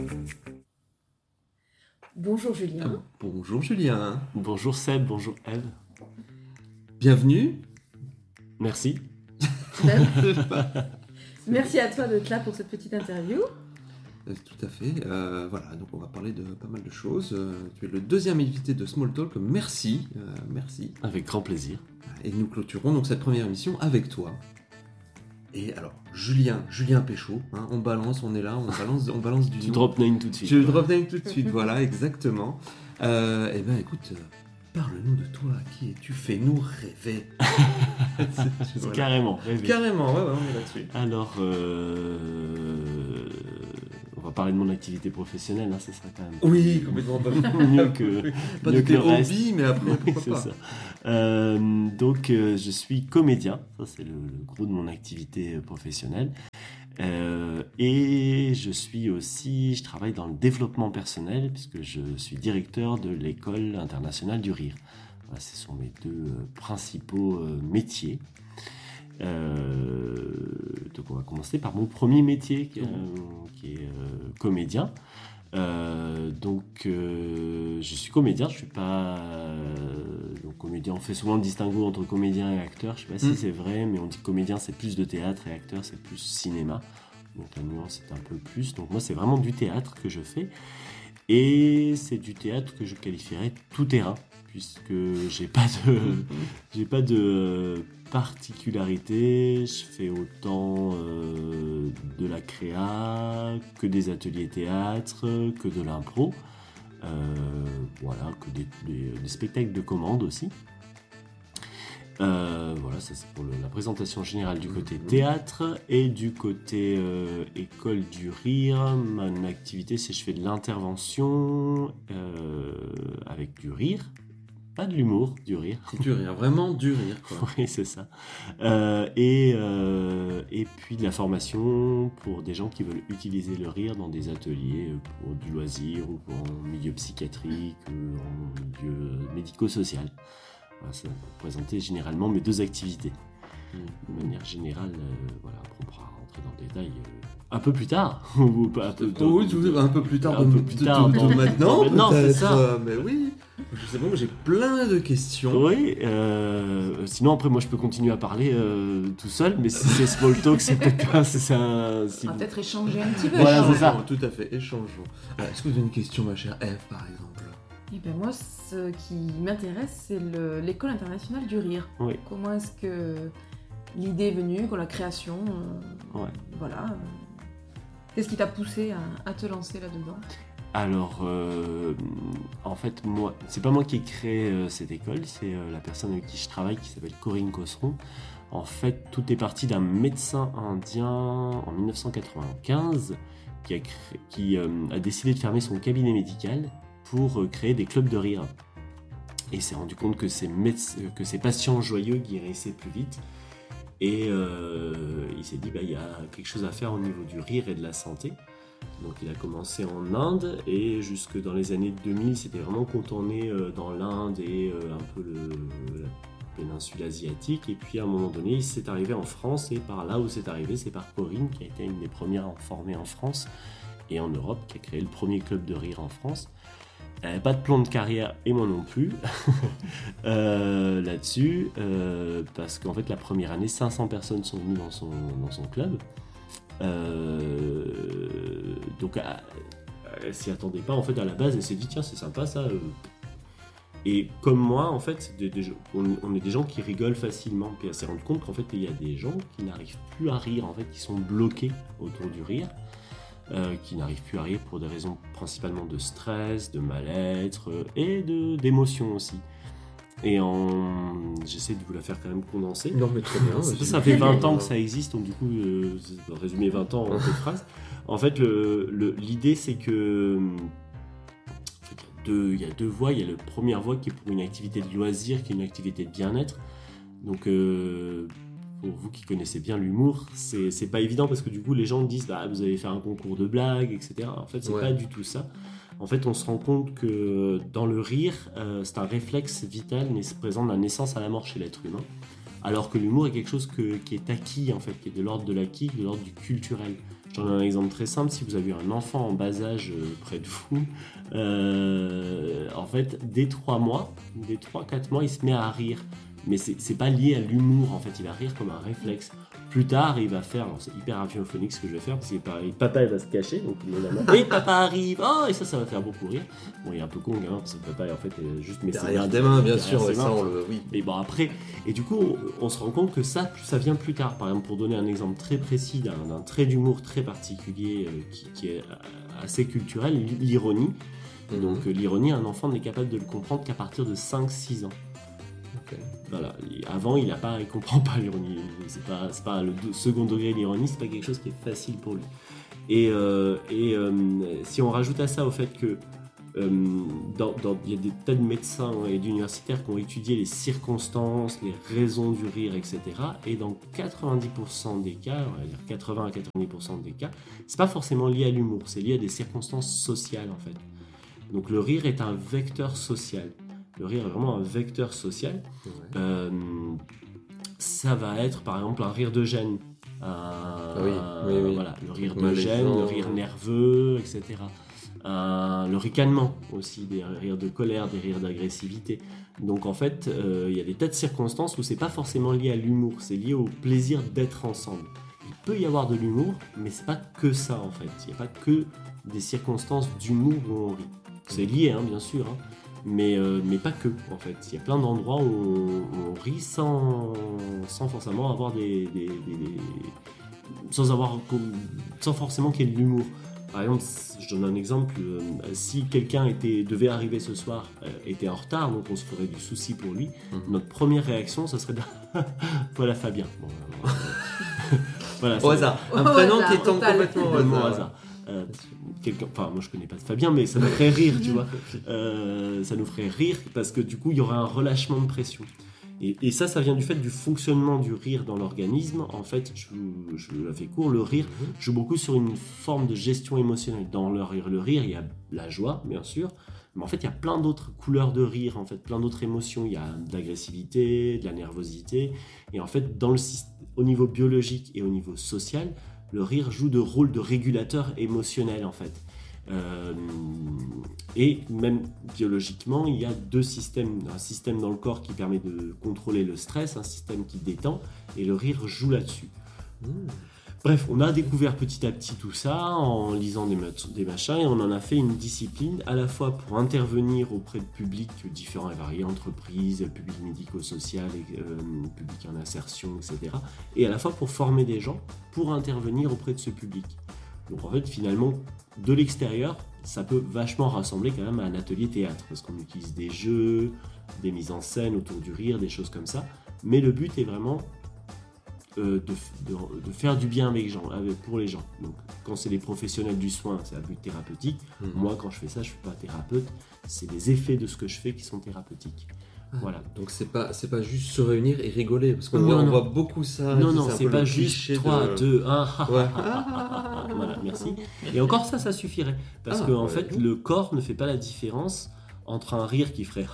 Bonjour Julien. Bonjour Julien. Bonjour Seb, bonjour Eve. Bienvenue. Merci. Merci à toi d'être là pour cette petite interview. Tout à fait. Voilà, donc on va parler de pas mal de choses. Tu es le deuxième invité de Small Talk. Merci. Merci. Avec grand plaisir. Et nous clôturons donc cette première émission avec toi. Et alors, Julien Péchaud, hein, on balance, on est là, on balance du Tu nom. drop name tout de suite. Je drop name tout de suite, voilà, exactement. Eh bien, écoute, parle-nous de toi, qui es-tu? Fais-nous rêver. Voilà. Carrément. Rêver. Carrément, ouais, on est là-dessus. Alors, on va parler de mon activité professionnelle, hein, ça sera quand même Oui, complètement. mieux que, Pas mieux de que tes le reste. hobbies, mais après, pourquoi C'est pas. ça. Donc, je suis comédien, ça c'est le gros de mon activité professionnelle. Et je travaille dans le développement personnel puisque je suis directeur de l'école internationale du rire. Voilà, ce sont mes deux principaux métiers. Donc on va commencer par mon premier métier qui est comédien. Je suis comédien, je suis pas donc comédien. On fait souvent le distinguo entre comédien et acteur. Je sais pas si c'est vrai, mais on dit que comédien c'est plus de théâtre et acteur c'est plus cinéma. Donc la nuance est un peu plus. Donc moi c'est vraiment du théâtre que je fais et c'est du théâtre que je qualifierais tout terrain puisque j'ai pas de particularité. Je fais autant de la créa que des ateliers théâtre, que de l'impro, voilà, que des spectacles de commande aussi. Voilà, ça c'est pour la présentation générale du côté théâtre. Et du côté école du rire, mon activité c'est je fais de l'intervention avec du rire. Pas de l'humour, du rire. Du rire, vraiment du rire, quoi. Oui, c'est ça. Et puis de la formation pour des gens qui veulent utiliser le rire dans des ateliers pour du loisir ou en milieu psychiatrique ou en milieu médico-social. Voilà, ça pour présenter généralement mes deux activités. De manière générale, voilà, on pourra rentrer dans le détail un peu plus tard. Ou pas un peu Un peu plus tard, maintenant, peut-être. c'est ça. Mais oui, je sais pas, moi j'ai plein de questions. Oui, sinon après moi je peux continuer à parler tout seul, mais si c'est small talk, c'est peut-être pas. On va peut-être échanger un petit peu. Voilà, c'est ça. Tout à fait, échangeons. Est-ce que vous avez une question, ma chère Eve, par exemple? Et ben moi, ce qui m'intéresse, c'est l'école internationale du rire. Oui. Comment est-ce que l'idée est venue, la création, Ouais. voilà. Qu'est-ce qui t'a poussé à te lancer là-dedans? Alors, en fait, moi, c'est pas moi qui ai créé cette école, c'est la personne avec qui je travaille qui s'appelle Corinne Cosseron. En fait, tout est parti d'un médecin indien en 1995 qui a décidé de fermer son cabinet médical pour créer des clubs de rire. Et il s'est rendu compte que ses patients joyeux guérissaient plus vite. Et il s'est dit, il y a quelque chose à faire au niveau du rire et de la santé. Donc il a commencé en Inde et jusque dans les années 2000, c'était vraiment contourné dans l'Inde et un peu la péninsule asiatique. Et puis à un moment donné, il s'est arrivé en France et par là où c'est arrivé, c'est par Corinne qui a été une des premières formées en France et en Europe, qui a créé le premier club de rire en France. Elle n'avait pas de plan de carrière, et moi non plus, là-dessus, parce qu'en fait, la première année, 500 personnes sont venues dans son club. Donc, elle s'y attendait pas, en fait, à la base, elle s'est dit, tiens, c'est sympa, ça. Et comme moi, en fait, on est des gens qui rigolent facilement. Puis elle s'est rendue compte qu'en fait, il y a des gens qui n'arrivent plus à rire, en fait, qui sont bloqués autour du rire. Qui n'arrivent plus à rire pour des raisons principalement de stress, de mal-être et d'émotion aussi. Et j'essaie de vous la faire quand même condenser. Non, mais très bien. Ça fait 20 ans que ça existe, donc du coup, je vais résumer 20 ans en deux phrases. En fait, l'idée, c'est que il y a deux voies. Il y a la première voie qui est pour une activité de loisir, qui est une activité de bien-être. Donc, pour vous qui connaissez bien l'humour, c'est pas évident parce que du coup les gens disent vous allez faire un concours de blagues, etc. En fait, c'est pas du tout ça. En fait, on se rend compte que dans le rire, c'est un réflexe vital présent de la naissance à la mort chez l'être humain. Alors que l'humour est quelque chose qui est acquis, en fait, qui est de l'ordre de l'acquis, de l'ordre du culturel. J'en ai un exemple très simple. Si vous avez un enfant en bas âge près de vous, en fait, dès 3 mois, dès 3-4 mois, il se met à rire. Mais c'est pas lié à l'humour, en fait, il va rire comme un réflexe. Plus tard, il va faire, alors c'est hyper radiophonique ce que je vais faire, parce que papa il va se cacher, donc il est là, oui, papa arrive, oh, et ça va faire beaucoup rire. Bon, il est un peu con, hein, parce que papa en fait juste met ses Derrière mains des mains, bien derrière sûr, ses ouais, ça mains. on le. Oui. Mais bon, après, et du coup, on se rend compte que ça vient plus tard. Par exemple, pour donner un exemple très précis d'un trait d'humour très particulier qui est assez culturel, l'ironie. Donc, l'ironie, un enfant n'est capable de le comprendre qu'à partir de 5-6 ans. Okay. Voilà. Avant, il comprend pas l'ironie. C'est pas le second degré de l'ironie, c'est pas quelque chose qui est facile pour lui. Et si on rajoute à ça au fait que il y a des tas de médecins et d'universitaires qui ont étudié les circonstances, les raisons du rire, etc. Et dans 90% des cas, on va dire 80 à 90% des cas, c'est pas forcément lié à l'humour, c'est lié à des circonstances sociales en fait. Donc le rire est un vecteur social. Le rire est vraiment un vecteur social. Ouais. Ça va être par exemple un rire de gêne. Oui. Voilà, le rire de gêne, le rire nerveux, etc. Le ricanement aussi, des rires de colère, des rires d'agressivité. Donc en fait, il y a des tas de circonstances où c'est pas forcément lié à l'humour, c'est lié au plaisir d'être ensemble. Il peut y avoir de l'humour, mais c'est pas que ça en fait. Il n'y a pas que des circonstances d'humour où on rit. C'est lié, hein, bien sûr, hein, mais pas que en fait. Il y a plein d'endroits où on rit sans forcément avoir sans forcément qu'il y ait de l'humour. Par exemple, je donne un exemple, si quelqu'un devait arriver ce soir, était en retard, donc on se ferait du souci pour lui, notre première réaction, ça serait de voilà Fabien. Bon, voilà, au hasard. Un prénom qui tombe complètement au hasard. Moi je connais pas de Fabien, mais ça nous ferait rire, tu vois. Ça nous ferait rire parce que du coup il y aurait un relâchement de pression. Et ça vient du fait du fonctionnement du rire dans l'organisme. En fait, je la fais court, le rire joue beaucoup sur une forme de gestion émotionnelle. Dans le rire, il y a la joie, bien sûr, mais en fait, il y a plein d'autres couleurs de rire, en fait, plein d'autres émotions. Il y a de l'agressivité, de la nervosité. Et en fait, au niveau biologique et au niveau social, le rire joue de rôle de régulateur émotionnel, en fait. Et même biologiquement, il y a deux systèmes. Un système dans le corps qui permet de contrôler le stress, un système qui détend, et le rire joue là-dessus. Bref, on a découvert petit à petit tout ça en lisant des machins, et on en a fait une discipline à la fois pour intervenir auprès de publics différents et variés, entreprises, public médico-social, public en insertion, etc. Et à la fois pour former des gens pour intervenir auprès de ce public. Donc en fait, finalement, de l'extérieur, ça peut vachement rassembler quand même à un atelier théâtre, parce qu'on utilise des jeux, des mises en scène autour du rire, des choses comme ça. Mais le but est vraiment de faire du bien pour les gens. Donc quand c'est des professionnels du soin, c'est à but thérapeutique. Moi, quand je fais ça, je ne suis pas thérapeute. C'est les effets de ce que je fais qui sont thérapeutiques. Voilà. Donc c'est pas juste se réunir et rigoler, parce qu'on voit beaucoup ça. Non, c'est pas juste 3, 2, 1. Voilà, merci. Et encore ça suffirait. Parce que en fait, le corps ne fait pas la différence entre un rire qui ferait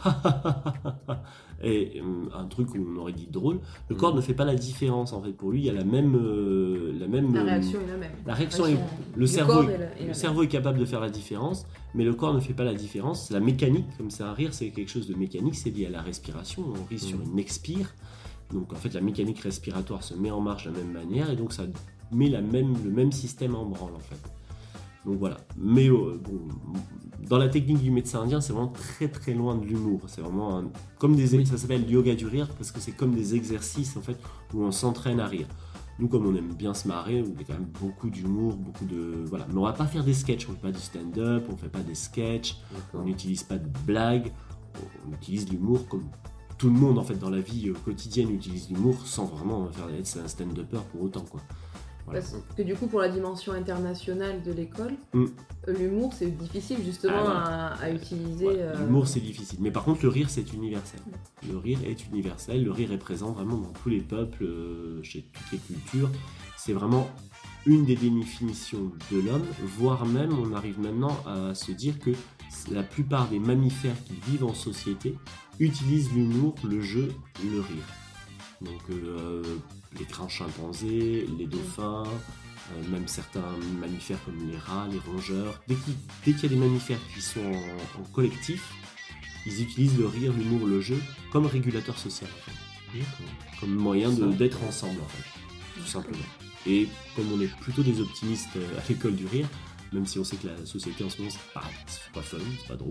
et un truc où on aurait dit drôle. Le corps ne fait pas la différence en fait. Pour lui, il y a la même la réaction est la même. La réaction est le cerveau est capable de faire la différence, mais le corps ne fait pas la différence. La mécanique, comme c'est un rire, c'est quelque chose de mécanique, c'est lié à la respiration. On rit sur une expire. Donc en fait, la mécanique respiratoire se met en marche de la même manière, et donc ça met le même système en branle en fait. Donc voilà. Mais dans la technique du médecin indien, c'est vraiment très très loin de l'humour. C'est vraiment ça s'appelle yoga du rire, parce que c'est comme des exercices en fait où on s'entraîne à rire. Nous, comme on aime bien se marrer, on a quand même beaucoup d'humour, voilà. Mais on va pas faire des sketchs, on fait pas du stand-up, on fait pas des sketchs, on n'utilise pas de blagues, on utilise l'humour comme tout le monde en fait dans la vie quotidienne utilise l'humour sans vraiment être un stand-upper pour autant quoi. Voilà. Parce que du coup, pour la dimension internationale de l'école, l'humour c'est difficile justement à utiliser. Ouais, l'humour c'est difficile, mais par contre le rire c'est universel. Le rire est universel, le rire est présent vraiment dans tous les peuples, chez toutes les cultures. C'est vraiment une des définitions de l'homme, voire même on arrive maintenant à se dire que la plupart des mammifères qui vivent en société utilisent l'humour, le jeu, le rire. Donc les grands chimpanzés, les dauphins, même certains mammifères comme les rats, les rongeurs. Dès qu'il y a des mammifères qui sont en collectif, ils utilisent le rire, l'humour, le jeu comme régulateur social, en fait. Comme moyen d'être ensemble, en fait, tout simplement. Et comme on est plutôt des optimistes à l'école du rire, même si on sait que la société en ce moment c'est pas fun, c'est pas drôle,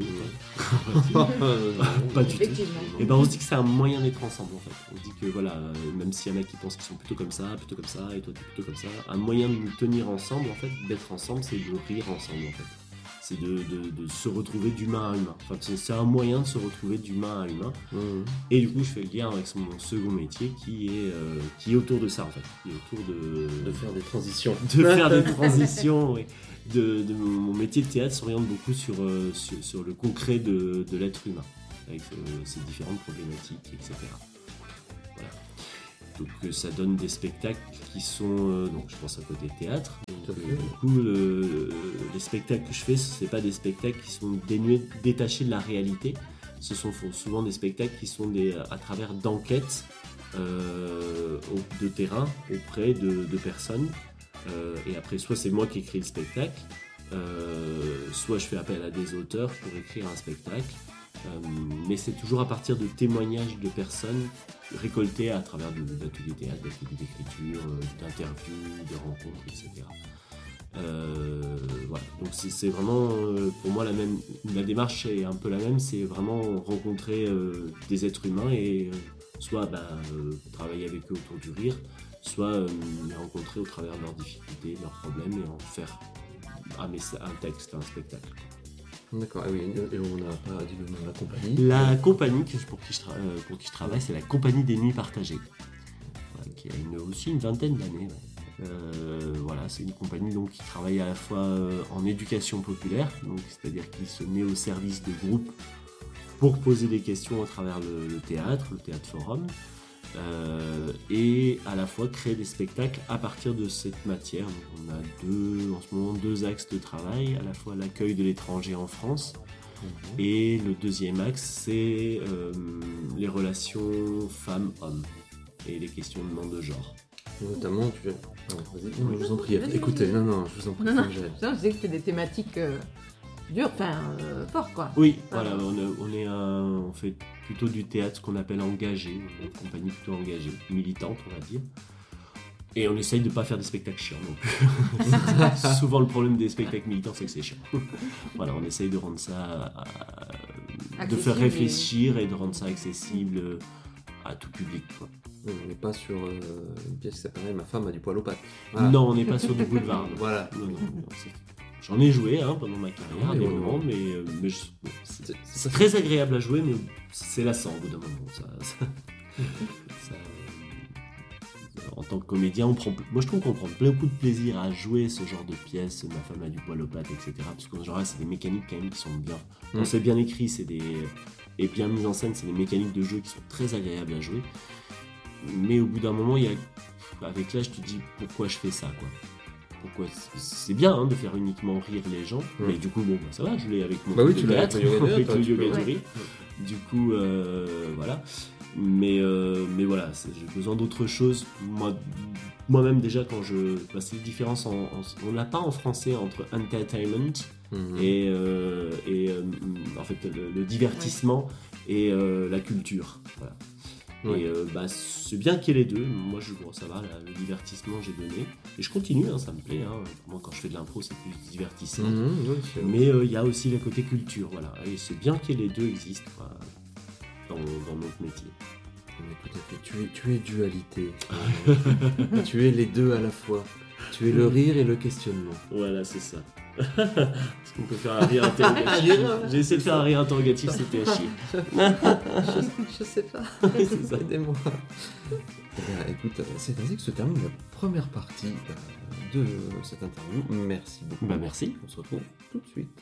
pas du tout. Et ben on se dit que c'est un moyen d'être ensemble, en fait. On se dit que voilà, même s'il y en a qui pensent qu'ils sont plutôt comme ça, et toi t'es plutôt comme ça, un moyen de nous tenir ensemble, en fait, d'être ensemble, c'est de rire ensemble, en fait. C'est de se retrouver d'humain à humain. Enfin, c'est un moyen de se retrouver d'humain à humain. Et du coup, je fais le lien avec mon second métier qui est autour de ça, en fait. Qui est autour de faire des transitions. De faire des transitions, oui. Mon métier de théâtre s'oriente beaucoup sur le concret de l'être humain, avec ses différentes problématiques, etc. Voilà. Donc ça donne des spectacles qui sont, donc je pense à côté théâtre. Donc, du coup, les spectacles que je fais, c'est pas des spectacles qui sont détachés de la réalité. Ce sont souvent des spectacles qui sont à travers d'enquêtes de terrain auprès de personnes. Et après, soit c'est moi qui écris le spectacle, soit je fais appel à des auteurs pour écrire un spectacle. Mais c'est toujours à partir de témoignages de personnes récoltés à travers d'ateliers théâtre, d'ateliers d'écriture, d'interviews, de rencontres, etc. Voilà. Donc c'est vraiment, pour moi, la démarche est un peu la même, c'est vraiment rencontrer des êtres humains et soit travailler avec eux autour du rire, soit les rencontrer au travers de leurs difficultés, de leurs problèmes et en faire un texte, un spectacle. D'accord, ah oui, et on n'a pas dit le nom de la compagnie. La compagnie pour qui je travaille, c'est la Compagnie des Nuits Partagées, qui a aussi une vingtaine d'années. Voilà, c'est une compagnie donc, qui travaille à la fois en éducation populaire, donc, c'est-à-dire qui se met au service de groupes pour poser des questions à travers le théâtre forum, et à la fois créer des spectacles à partir de cette matière. Donc, on a en ce moment deux axes de travail, à la fois l'accueil de l'étranger en France, et le deuxième axe c'est les relations femmes-hommes et les questionnements de genre. Notamment, vas-y, je vous en prie, écoutez, je vous en prie. Je disais que c'était des thématiques dures, fortes, quoi. Oui, voilà, on fait plutôt du théâtre, ce qu'on appelle engagé, une compagnie plutôt engagée, militante, on va dire. Et on essaye de ne pas faire des spectacles chiants non plus. Souvent, le problème des spectacles militants, c'est que c'est chiant. Voilà, on essaye de rendre ça, de faire réfléchir et de rendre ça accessible à tout public, quoi. On n'est pas sur une pièce qui s'appelle Ma femme a du poil aux pattes. Voilà. Non, on n'est pas sur du boulevard. Voilà. Non, j'en ai joué pendant ma carrière, des moments, mais c'est très agréable à jouer, mais c'est lassant au bout d'un moment. En tant que comédien, moi je trouve qu'on prend beaucoup de plaisir à jouer ce genre de pièces, Ma femme a du poil aux pattes, etc. Parce que genre, c'est des mécaniques quand même qui sont bien. Quand c'est bien écrit, et bien mis en scène, c'est des mécaniques de jeu qui sont très agréables à jouer. Mais au bout d'un moment, avec l'âge, tu te dis pourquoi je fais ça, quoi. Pourquoi c'est bien de faire uniquement rire les gens, mais du coup, ça va, je l'ai avec mon théâtre, avec le yoga du rire. Du coup, voilà. Mais voilà, j'ai besoin d'autre chose. Moi-même, déjà, quand c'est la différence, on n'a pas en français entre entertainment et en fait, le divertissement et la culture. Voilà. Et c'est bien qu'il y ait les deux. Moi, ça va, le divertissement, j'ai donné. Et je continue, ça me plaît. Moi, quand je fais de l'impro, c'est plus divertissement. Mais il y a aussi le côté culture, voilà. Et c'est bien que les deux existent dans notre métier. Mais tout à fait. Tu es dualité. Tu es les deux à la fois. Tu es le rire et le questionnement. Voilà, c'est ça. Est-ce qu'on peut faire un rire interrogatif? J'ai essayé de faire un rire interrogatif, c'était à chier. Je sais pas. C'est ça. Aidez-moi. Écoute, c'est ainsi que se termine la première partie de cette interview. Merci beaucoup. Merci. On se retrouve tout de suite.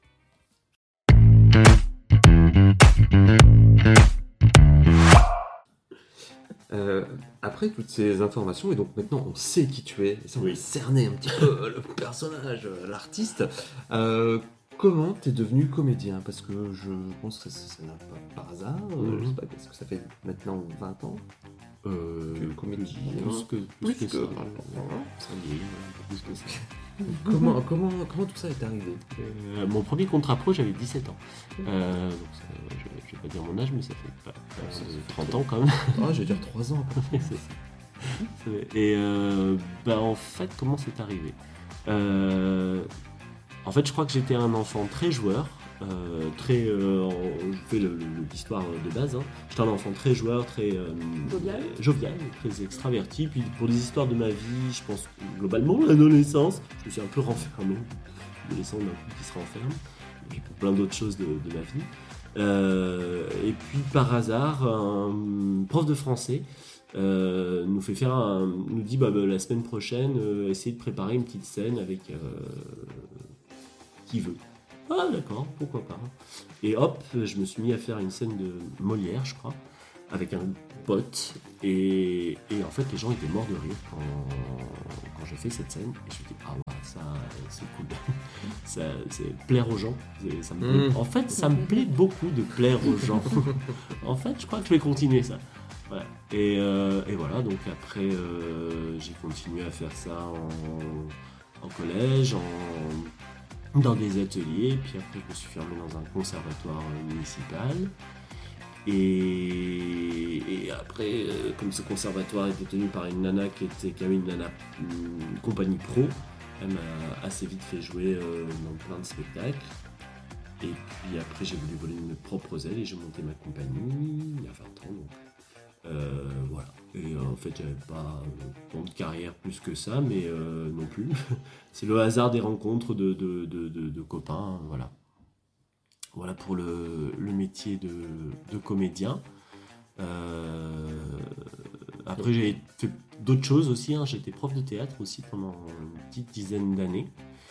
Après toutes ces informations, et donc maintenant on sait qui tu es, et ça on va cerner un petit peu le personnage, l'artiste. Comment t'es devenu comédien? Parce que je pense que ça n'a pas par hasard. Je sais pas, est-ce que ça fait maintenant 20 ans? Comédie. Plus que ça. Ça y est, plus que ça. Comment tout ça est arrivé? Mon premier contrat pro, j'avais 17 ans. Donc je vais pas dire mon âge, mais ça fait pas 30 ans quand même. Ah, je vais dire 3 ans. C'est ça. Et en fait, comment c'est arrivé? En fait, je crois que j'étais un enfant très joueur. Je fais l'histoire de base. J'étais un enfant très joueur, très jovial, très extraverti. Puis pour les histoires de ma vie, je pense globalement l'adolescence, je me suis un peu renfermé. L'adolescent d'un coup qui se renferme. Et puis pour plein d'autres choses de ma vie. Et puis par hasard, un prof de français nous dit la semaine prochaine, essayez de préparer une petite scène avec qui veut. Ah d'accord, pourquoi pas. Et hop, je me suis mis à faire une scène de Molière, je crois, avec un pote. Et en fait, les gens étaient morts de rire quand j'ai fait cette scène. Et je me dis, ah ouais, ça, c'est cool. C'est plaire aux gens. Ça me plaît. En fait, ça me plaît beaucoup de plaire aux gens. En fait, je crois que je vais continuer ça. Ouais. Et voilà, donc après, j'ai continué à faire ça en collège, dans des ateliers, puis après je me suis fermé dans un conservatoire municipal. Et après, comme ce conservatoire était tenu par une nana qui avait une compagnie pro, elle m'a assez vite fait jouer dans plein de spectacles. Et puis après j'ai voulu voler mes propres ailes et j'ai monté ma compagnie il y a 20 ans. Donc, voilà. Et en fait, j'avais pas tant de carrière plus que ça, mais non plus. C'est le hasard des rencontres de copains, voilà. Voilà pour le métier de comédien. Après, j'ai fait d'autres choses aussi. J'étais prof de théâtre aussi pendant une petite dizaine d'années.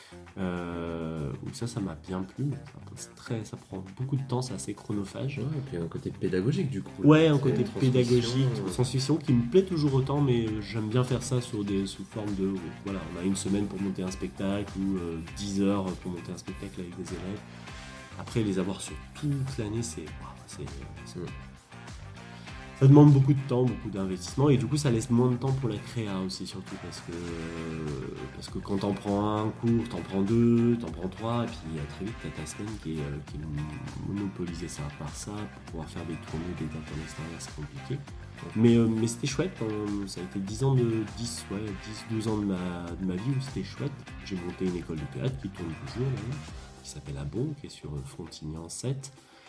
Ça m'a bien plu, mais ça prend beaucoup de temps, c'est assez chronophage. Ouais, et puis un côté pédagogique du coup. Ouais, un côté pédagogique, transmission qui me plaît toujours autant, mais j'aime bien faire ça sous forme de... Voilà, on a une semaine pour monter un spectacle ou 10 heures pour monter un spectacle avec des élèves. Après, les avoir sur toute l'année, ça demande beaucoup de temps, beaucoup d'investissement, et du coup ça laisse moins de temps pour la créa aussi, surtout parce que quand t'en prends un cours, t'en prends deux, t'en prends trois, et puis très vite t'as ta semaine qui est monopolisée ça par ça, pour pouvoir faire des tournées, des dates en extérieur, c'est compliqué. Mais c'était chouette, ça a été 12 ans de ma vie où c'était chouette. J'ai monté une école de théâtre qui tourne toujours, qui s'appelle Abon, qui est sur Frontignan 7.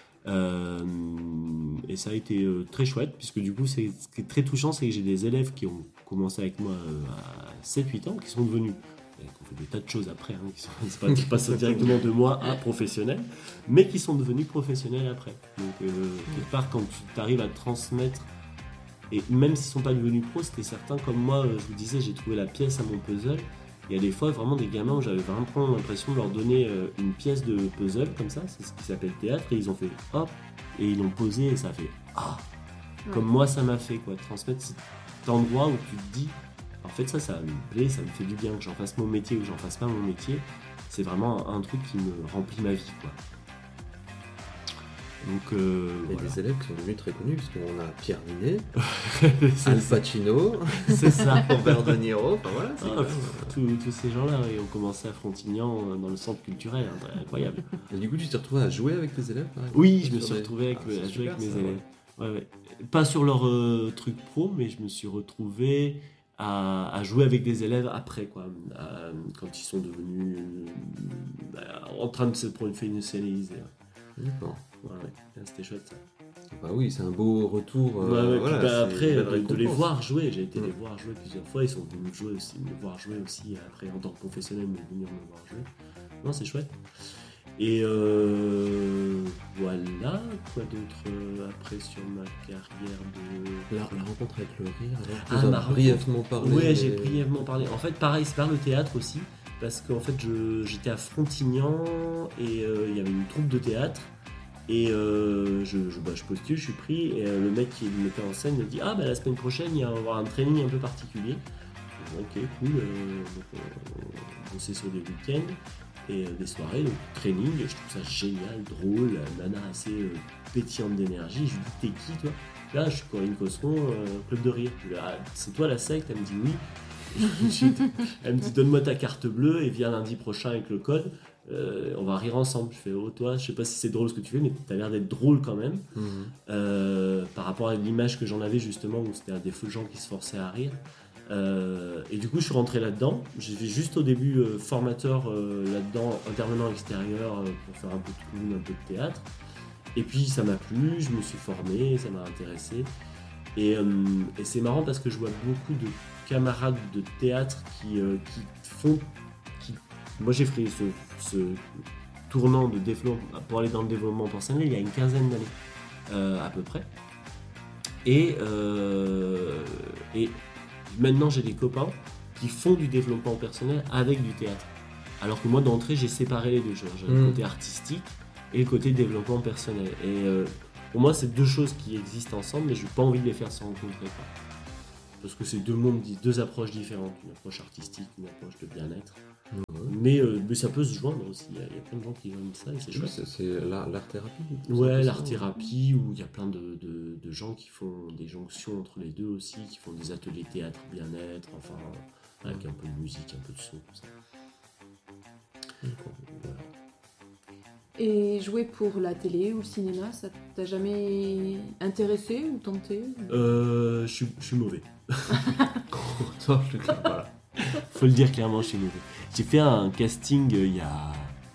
Et ça a été très chouette, puisque du coup, ce qui est très touchant, c'est que j'ai des élèves qui ont commencé avec moi à 7-8 ans, qui sont devenus, qui ont fait des tas de choses après, qui passent directement de moi à professionnel, mais qui sont devenus professionnels après. Donc, quelque part, quand tu arrives à transmettre, et même s'ils ne sont pas devenus pros, c'était certain, comme moi, je vous disais, j'ai trouvé la pièce à mon puzzle. Il y a des fois vraiment des gamins où j'avais vraiment l'impression de leur donner une pièce de puzzle comme ça, c'est ce qui s'appelle théâtre, et ils ont fait hop, et ils l'ont posé et ça a fait ah, comme moi ça m'a fait quoi, transmettre cet endroit où tu te dis en fait ça me plaît, ça me fait du bien, que j'en fasse mon métier ou que j'en fasse pas mon métier, c'est vraiment un truc qui me remplit ma vie quoi. Donc, il y a des élèves qui sont devenus très connus, parce qu'on a Pierre Ninet, Al Pacino, c'est ça, Robert De Niro, enfin voilà. Tous ces gens-là ont commencé à Frontignan dans le centre culturel, incroyable. Et du coup, tu t'es retrouvé à jouer avec tes élèves? Oui, je me suis retrouvé à jouer avec mes élèves. Ouais. Pas sur leur truc pro, mais je me suis retrouvé à jouer avec des élèves après, quoi, quand ils sont devenus en train de se professionnaliser. D'accord. Ouais, c'était chouette ça. Bah oui, c'est un beau retour. Après, de les voir jouer, j'ai été les voir jouer plusieurs fois, ils sont venus me voir jouer aussi après en tant que professionnel, mais venir me voir jouer. Non, c'est chouette. Et voilà, quoi d'autre après sur ma carrière de... La rencontre avec le rire, alors brièvement parlé. Oui, j'ai brièvement parlé. En fait, pareil, c'est par le théâtre aussi, parce qu'en fait, j'étais à Frontignan et il y avait une troupe de théâtre. Et je postule, je suis pris, et le mec qui me mettait en scène me dit la semaine prochaine il va y avoir un training un peu particulier. Ok, cool, on bossait sur des week-ends. et des soirées, donc training, je trouve ça génial, drôle, la nana assez pétillante d'énergie. Je lui dis t'es qui toi? Là je suis Corinne Cosseron, Club de Rire. Je lui dis, ah, c'est toi la secte? Elle me dit oui. Elle me dit donne-moi ta carte bleue et viens lundi prochain avec le code, on va rire ensemble. Je fais oh toi je sais pas si c'est drôle ce que tu fais mais t'as l'air d'être drôle quand même. Par rapport à l'image que j'en avais justement où c'était des faux gens qui se forçaient à rire. Et du coup je suis rentré là-dedans, j'ai fait juste au début formateur là-dedans, intervenant extérieur pour faire un peu de clown, un peu de théâtre, et puis ça m'a plu, je me suis formé, ça m'a intéressé, et c'est marrant parce que je vois beaucoup de camarades de théâtre qui font, moi j'ai fait ce tournant de développement pour aller dans le développement personnel il y a une quinzaine d'années à peu près, et maintenant j'ai des copains qui font du développement personnel avec du théâtre, alors que moi d'entrée j'ai séparé les deux, j'ai le côté artistique et le côté développement personnel, et pour moi c'est deux choses qui existent ensemble, mais je n'ai pas envie de les faire se rencontrer, quoi. Parce que c'est deux mondes, deux approches différentes, une approche artistique, une approche de bien-être. Mais ça peut se joindre aussi, il y a plein de gens qui joignent ça et c'est chouette. C'est l'art-thérapie. Ouais, l'art-thérapie, où il y a plein de gens qui font des jonctions entre les deux aussi, qui font des ateliers théâtre, bien-être, enfin, avec un peu de musique, un peu de son, tout ça. Voilà. Et jouer pour la télé ou le cinéma, ça t'a jamais intéressé ou tenté? Je suis mauvais. Voilà. Faut le dire clairement, je suis mauvais. J'ai fait un casting il y a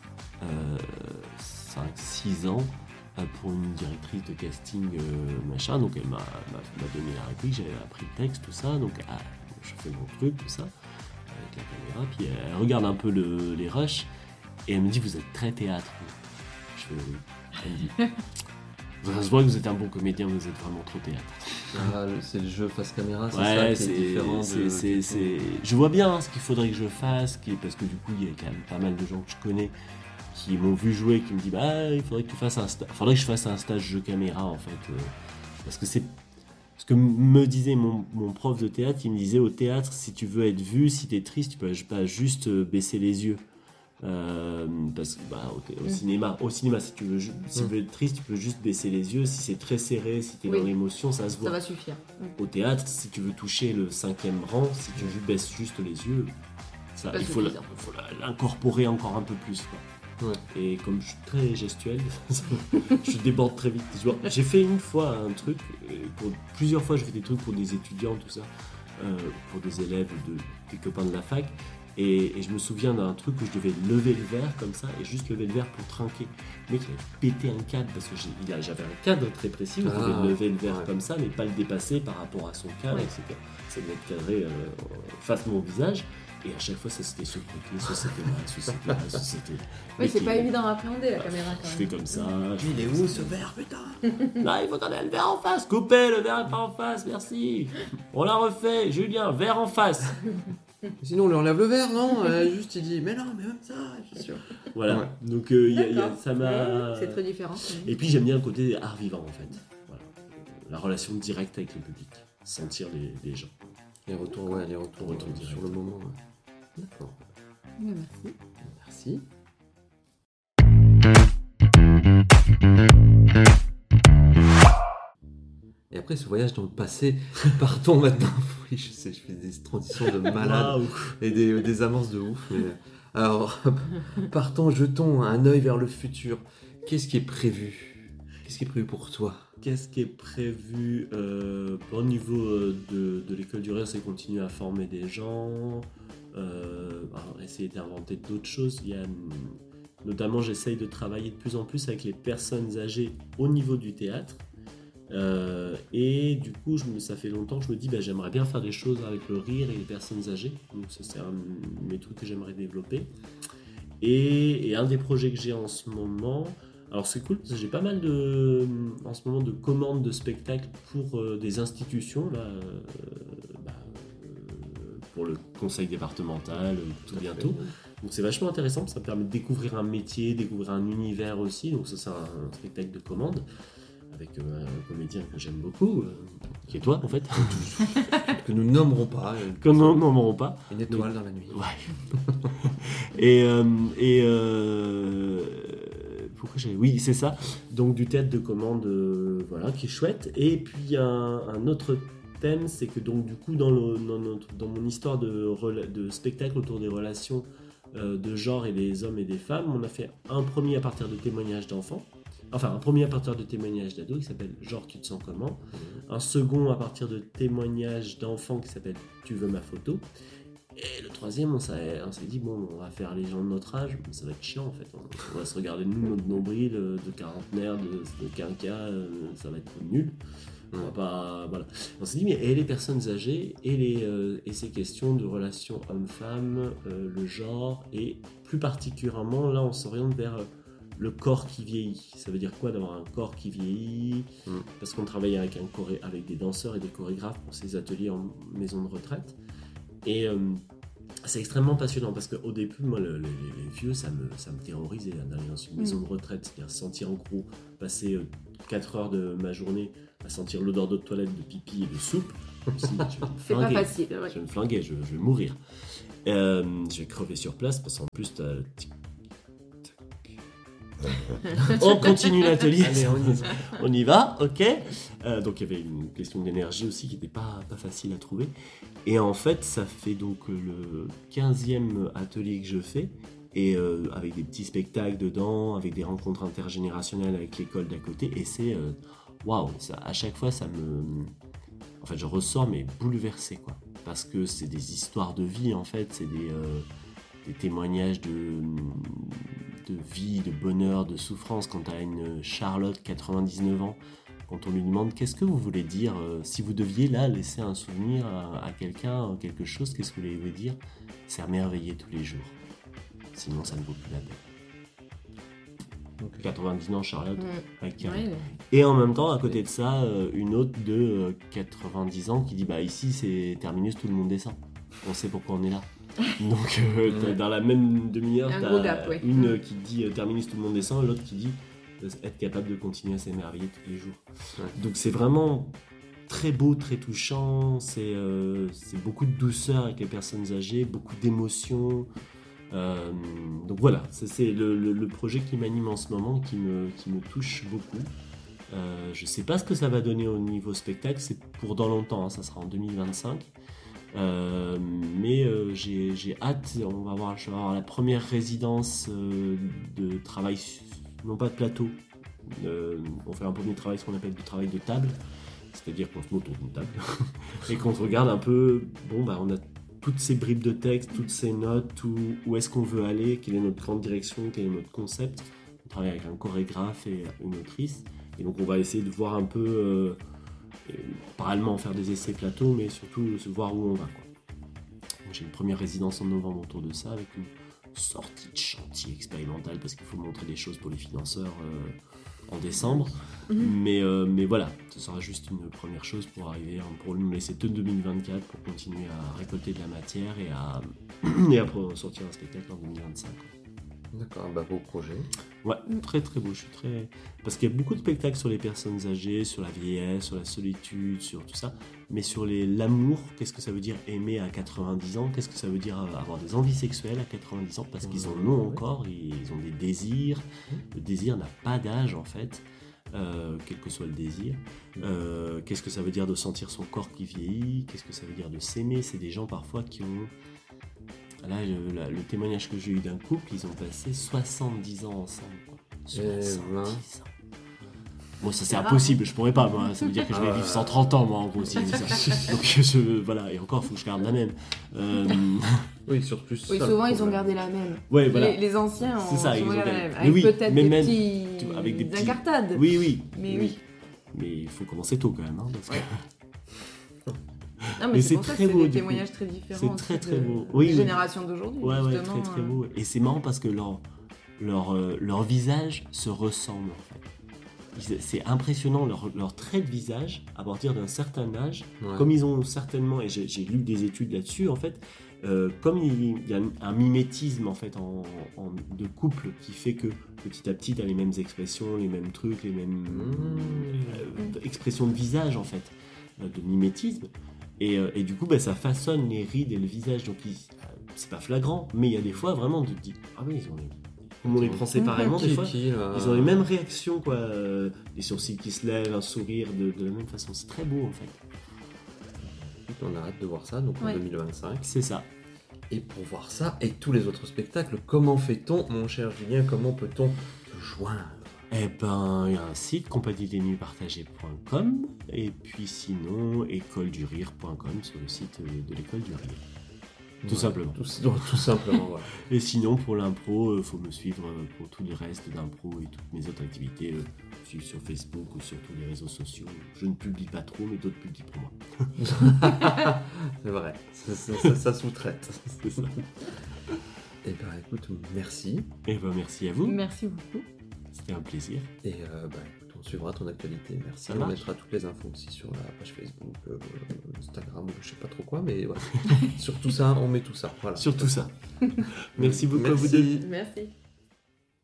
5-6 ans pour une directrice de casting, machin, donc elle m'a donné la réplique, j'avais appris le texte, tout ça, donc je fais mon truc, tout ça, avec la caméra, puis elle regarde un peu les rushs, et elle me dit vous êtes très théâtre. Je fais oui. Elle me dit ça se voit que vous êtes un bon comédien, vous êtes vraiment trop théâtre. Ah, c'est le jeu face caméra, c'est ouais, ça qui est différent. Je vois bien ce qu'il faudrait que je fasse, parce que du coup il y a quand même pas mal de gens que je connais qui m'ont vu jouer, qui me disent bah il faudrait que tu fasses faudrait que je fasse un stage jeu caméra en fait, parce que c'est ce que me disait mon prof de théâtre. Il me disait au théâtre, si tu veux être vu, si t'es triste, tu peux pas juste baisser les yeux. Parce que au cinéma si tu veux être triste, tu peux juste baisser les yeux. Si c'est très serré, si t'es dans l'émotion, ça se voit. Ça va suffire. Au théâtre, si tu veux toucher le 5e rang, si tu baisses juste les yeux, ça, il faut l'incorporer encore un peu plus, quoi. Ouais. Et comme je suis très gestuel, je déborde très vite. J'ai fait une fois un truc, plusieurs fois je fais des trucs pour des étudiants, tout ça, pour des élèves, des copains de la fac. Et je me souviens d'un truc où je devais lever le verre comme ça, et juste lever le verre pour trinquer. Le mec il avait pété un cadre, parce que j'avais un cadre très précis où je devais lever le verre comme ça, mais pas le dépasser par rapport à son cadre, etc. Ça devait être cadré face à mon visage, et à chaque fois ça s'était sur le côté, soit c'était là, soit c'était là, soit c'était... Oui, c'est pas évident à appréhender la caméra quand même. Je fais comme ça. Il est où ce verre, putain? Là, il faut qu'on ait le verre en face. Coupez, le verre est pas en face, merci. On l'a refait, Julien, verre en face. Sinon on lui enlève le verre, non? Juste il dit mais non, mais même ça, je suis sûr. Voilà, ouais. Donc ça m'a... C'est très différent. Et puis j'aime bien le côté art vivant en fait. Voilà. La relation directe avec le public, sentir les gens. Les retours sur le moment. Ouais. D'accord. Merci. Et après ce voyage dans le passé, partons maintenant. Oui, je sais, je fais des transitions de malade et des amorces de ouf. Mais... Alors, partons, jetons un œil vers le futur. Qu'est-ce qui est prévu? Qu'est-ce qui est prévu pour toi? Qu'est-ce qui est prévu au niveau de l'école du rire, c'est continuer à former des gens, essayer d'inventer d'autres choses. Notamment, j'essaye de travailler de plus en plus avec les personnes âgées au niveau du théâtre. Et du coup, ça fait longtemps que je me dis j'aimerais bien faire des choses avec le rire et les personnes âgées. Donc ça, c'est un de mes trucs que j'aimerais développer. Et un des projets que j'ai en ce moment... Alors c'est cool, parce que j'ai pas mal en ce moment de commandes de spectacles pour des institutions, là, pour le conseil départemental, tout bientôt. Donc c'est vachement intéressant, ça me permet de découvrir un métier, découvrir un univers aussi. Donc ça, c'est un spectacle de commande avec un comédien que j'aime beaucoup, qui est toi en fait, que nous nommerons pas. Que nous nommerons pas. Une étoile dans la nuit. Ouais. Pourquoi oui, c'est ça. Donc du théâtre de commande, voilà, qui est chouette. Et puis un autre thème, c'est que donc du coup dans mon histoire de spectacle autour des relations de genre et des hommes et des femmes, on a fait un premier à partir de témoignages d'enfants. Enfin, un premier à partir de témoignages d'ados qui s'appelle Genre tu te sens comment. Un second à partir de témoignages d'enfants qui s'appelle Tu veux ma photo. Et le troisième, on s'est dit, bon, on va faire les gens de notre âge, ça va être chiant en fait. On va se regarder nous, notre nombril de quarantenaire, de quinquas, ça va être nul. On va pas, voilà. On s'est dit, mais et les personnes âgées et ces questions de relations homme-femme, le genre, et plus particulièrement, là, on s'oriente vers le corps qui vieillit. Ça veut dire quoi d'avoir un corps qui vieillit? Parce qu'on travaille avec des danseurs et des chorégraphes pour ces ateliers en maison de retraite. Et c'est extrêmement passionnant parce qu'au début, moi, les vieux, ça me terrorisait d'aller dans une maison de retraite, c'est-à-dire sentir en gros, passer 4 heures de ma journée à sentir l'odeur d'eau de toilette, de pipi et de soupe. C'est pas facile. Ouais. Je vais me flinguer, je vais mourir. Je vais crever sur place parce qu'en plus, on continue l'atelier. Allez, on y va, ok. Donc il y avait une question d'énergie aussi qui n'était pas facile à trouver. Et en fait, ça fait donc le 15e atelier que je fais, et avec des petits spectacles dedans, avec des rencontres intergénérationnelles avec l'école d'à côté. Et c'est waouh, à chaque fois ça me... En fait, je ressors mais bouleversé, quoi. Parce que c'est des histoires de vie, en fait, c'est des témoignages de vie, de bonheur, de souffrance. Quand tu as une Charlotte, 99 ans, quand on lui demande qu'est-ce que vous voulez dire, si vous deviez là laisser un souvenir à quelqu'un, quelque chose, qu'est-ce que vous voulez dire? C'est émerveiller tous les jours. Sinon, ça ne vaut plus la peine. Okay. 90 ans, Charlotte. Et en même temps, à côté de ça, une autre de 90 ans qui dit bah ici c'est terminus, tout le monde descend. On sait pourquoi on est là. Donc dans la même demi-heure, t'as une qui dit terminus, tout le monde descend, et l'autre qui dit être capable de continuer à s'émerveiller tous les jours. Donc c'est vraiment très beau, très touchant, c'est beaucoup de douceur avec les personnes âgées, beaucoup d'émotions. Donc voilà, c'est le projet qui m'anime en ce moment, qui me touche beaucoup. Je sais pas ce que ça va donner au niveau spectacle, c'est pour dans longtemps, hein, ça sera en 2025. Mais j'ai hâte, je vais avoir la première résidence de travail, non pas de plateau, on fait un premier travail, ce qu'on appelle du travail de table, c'est-à-dire qu'on se met autour d'une table et qu'on se regarde un peu, on a toutes ces bribes de texte, toutes ces notes, où est-ce qu'on veut aller, quelle est notre grande direction, quel est notre concept. On travaille avec un chorégraphe et une autrice, et donc on va essayer de voir un peu, parallèlement faire des essais plateaux, mais surtout se voir où on va, quoi. Donc, j'ai une première résidence en novembre autour de ça, avec une sortie de chantier expérimental, parce qu'il faut montrer des choses pour les financeurs en décembre. Mais voilà, ce sera juste une première chose pour arriver, pour nous laisser tout 2024 pour continuer à récolter de la matière et après sortir un spectacle en 2025. D'accord, beau projet. Ouais, très très beau. Parce qu'il y a beaucoup de spectacles sur les personnes âgées, sur la vieillesse, sur la solitude, sur tout ça. Mais sur l'amour, qu'est-ce que ça veut dire aimer à 90 ans? Qu'est-ce que ça veut dire avoir des envies sexuelles à 90 ans? Parce qu'ils en ont encore, ils ont des désirs. Le désir n'a pas d'âge en fait, quel que soit le désir. Qu'est-ce que ça veut dire de sentir son corps qui vieillit? Qu'est-ce que ça veut dire de s'aimer? C'est des gens parfois qui ont... Là, le témoignage que j'ai eu d'un couple, ils ont passé 70 ans ensemble. 70 ans. Bon, ça c'est impossible, je pourrais pas, moi. Ça veut dire que je vais vivre 130 ans, moi, en gros, si je dis ça. Donc, voilà, et encore, il faut que je garde la même. Oui, sur plus. Oui, souvent, ils ont gardé la même. Ouais, voilà. Les anciens ont gardé la même. Avec peut-être des petits incartades. Oui. Mais il faut commencer tôt, quand même. Hein, parce que... Non, mais c'est pour ça que c'est des témoignages très différents. C'est très beau. Oui, génération d'aujourd'hui. Ouais, très très beau. Et c'est marrant parce que leur visage se ressemble en fait. C'est impressionnant leur trait de visage à partir d'un certain âge, comme ils ont certainement, et j'ai lu des études là-dessus en fait, comme il y a un mimétisme en fait de couple qui fait que petit à petit tu as les mêmes expressions, les mêmes trucs, les mêmes expressions de visage en fait, de mimétisme. Et du coup, ça façonne les rides et le visage. Donc, c'est pas flagrant, mais il y a des fois vraiment, tu te dis, ah oui, comme on les prend séparément, des fois, ils ont les mêmes réactions, quoi. Les sourcils qui se lèvent, un sourire de la même façon. C'est très beau, en fait. On arrête de voir ça, donc en 2025. C'est ça. Et pour voir ça et tous les autres spectacles, comment fait-on, mon cher Julien, comment peut-on te joindre ? Eh ben, il y a un site compagniedesnuitspartagées.com et puis sinon écoledurire.com sur le site de l'école du rire. Tout simplement. Tout simplement, voilà. Et sinon, pour l'impro, faut me suivre pour tout le reste d'impro et toutes mes autres activités. Suivre sur Facebook ou sur tous les réseaux sociaux. Je ne publie pas trop, mais d'autres publient pour moi. C'est vrai, ça sous-traite. C'est ça. Eh ben, écoute, merci. Eh ben, merci à vous. Merci beaucoup. C'était un plaisir. Et écoute, on suivra ton actualité. Merci. On mettra toutes les infos aussi sur la page Facebook, Instagram, je sais pas trop quoi, mais voilà. Sur tout ça, on met tout ça. Voilà. Sur tout ça. Merci beaucoup à vous deux. Merci.